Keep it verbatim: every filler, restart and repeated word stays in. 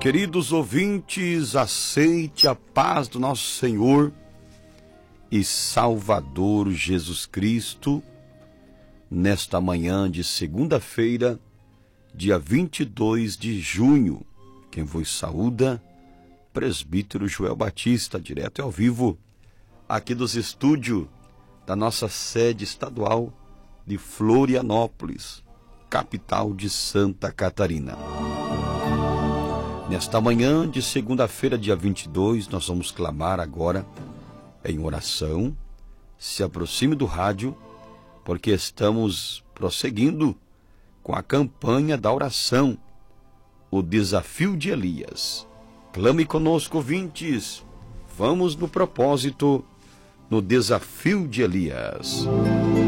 Queridos ouvintes, aceite a paz do nosso Senhor e Salvador Jesus Cristo, nesta manhã de segunda-feira, dia vinte e dois de junho. Quem vos saúda, presbítero Joel Batista, direto e ao vivo, aqui dos estúdios da nossa sede estadual de Florianópolis, capital de Santa Catarina. Nesta manhã de segunda-feira, dia vinte e dois, nós vamos clamar agora em oração. Se aproxime do rádio, porque estamos prosseguindo com a campanha da oração, o desafio de Elias. Clame conosco, ouvintes. Vamos no propósito, no desafio de Elias.